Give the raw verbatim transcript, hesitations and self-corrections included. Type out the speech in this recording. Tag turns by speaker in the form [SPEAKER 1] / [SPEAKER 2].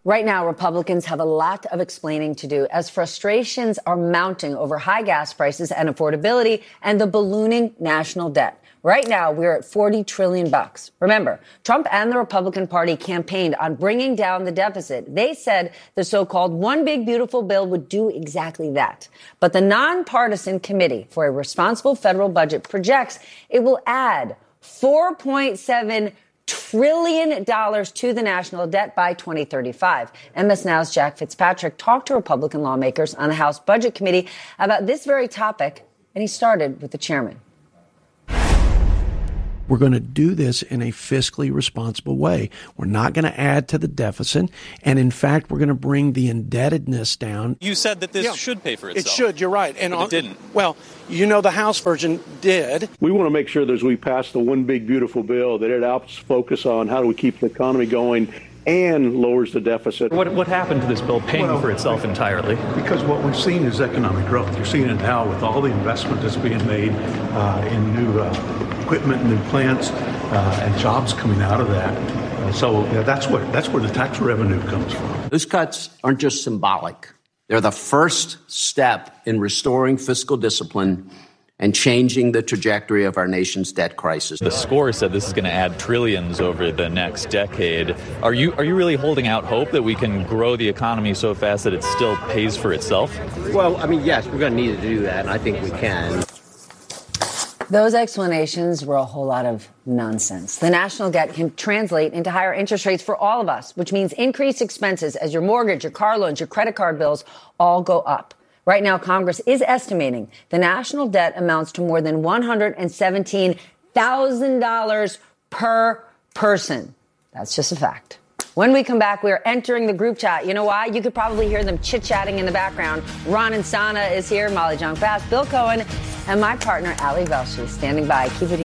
[SPEAKER 1] Right now, Republicans have a lot of explaining to do as frustrations are mounting over high gas prices and affordability and the ballooning national debt. Right now, we're at forty trillion bucks. Remember, Trump and the Republican Party campaigned on bringing down the deficit. They said the so-called one big beautiful bill would do exactly that. But the nonpartisan Committee for a Responsible Federal Budget projects it will add four point seven trillion dollars to the national debt by twenty thirty-five. M S Now's Jack Fitzpatrick talked to Republican lawmakers on the House Budget Committee about this very topic, and he started with the chairman.
[SPEAKER 2] We're going to do this in a fiscally responsible way. We're not going to add to the deficit. And in fact, we're going to bring the indebtedness down.
[SPEAKER 3] You said that this
[SPEAKER 4] yeah,
[SPEAKER 3] should pay for itself.
[SPEAKER 4] It should. You're right. And
[SPEAKER 3] but
[SPEAKER 4] on,
[SPEAKER 3] it didn't.
[SPEAKER 4] Well, you know, the House version did.
[SPEAKER 5] We want to make sure that as we pass the one big beautiful bill, that it helps focus on how do we keep the economy going and lowers the deficit.
[SPEAKER 6] What, what happened to this bill paying well, for itself entirely?
[SPEAKER 7] Because what we've seen is economic growth. You're seeing it now with all the investment that's being made uh, in new uh, equipment, new plants, uh, and jobs coming out of that. Uh, so yeah, that's what that's where the tax revenue comes from.
[SPEAKER 8] Those cuts aren't just symbolic. They're the first step in restoring fiscal discipline and changing the trajectory of our nation's debt crisis.
[SPEAKER 3] The score said this is going to add trillions over the next decade. Are you are you really holding out hope that we can grow the economy so fast that it still pays for itself?
[SPEAKER 9] Well, I mean, yes, we're going to need to do that, and I think we can.
[SPEAKER 1] Those explanations were a whole lot of nonsense. The national debt can translate into higher interest rates for all of us, which means increased expenses as your mortgage, your car loans, your credit card bills all go up. Right now, Congress is estimating the national debt amounts to more than one hundred seventeen thousand dollars per person. That's just a fact. When we come back, we are entering the group chat. You know why? You could probably hear them chit-chatting in the background. Ron and Sana is here, Molly Jong-Fast, Bill Cohen, and my partner, Ali Velshi, standing by. Keep it